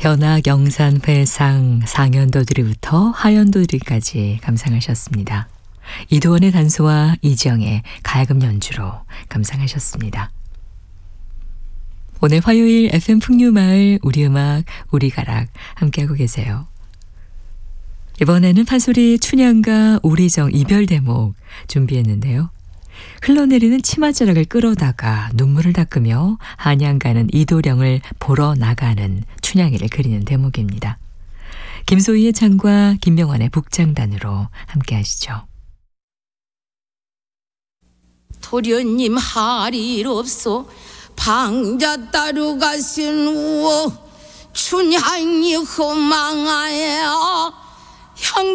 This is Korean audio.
현악, 영산, 회상, 상현도들이부터 하현도들이까지 감상하셨습니다. 이도원의 단소와 이지영의 가야금 연주로 감상하셨습니다. 오늘 화요일 FM 풍류마을 우리음악 우리가락 함께하고 계세요. 이번에는 판소리 춘향과 오리정 이별 대목 준비했는데요. 흘러내리는 치맛자락을 끌어다가 눈물을 닦으며 한양가는 이도령을 보러 나가는 춘향이를 그리는 대목입니다. 김소희의 창과 김명환의 북장단으로 함께 하시죠. 도련님 하리롭소 방자 따로 가신 후 춘향이 허망하여